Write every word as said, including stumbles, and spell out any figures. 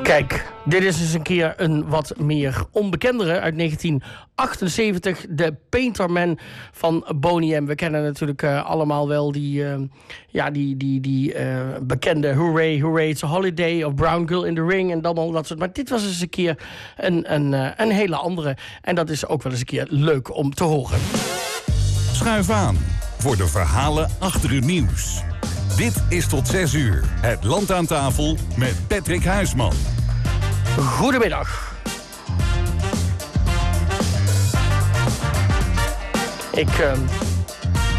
Kijk, dit is eens een keer een wat meer onbekendere uit negentien achtenzeventig. De Painterman van Boney M. We kennen natuurlijk uh, allemaal wel die, uh, ja, die, die, die uh, bekende Hooray, Hooray, It's a Holiday of Brown Girl in the Ring en dan al dat soort. Maar dit was eens een keer een, een, uh, een hele andere. En dat is ook wel eens een keer leuk om te horen. Schuif aan voor de verhalen achter het nieuws. Dit is tot zes uur het Land aan tafel met Patrick Huisman. Goedemiddag. Ik... Uh,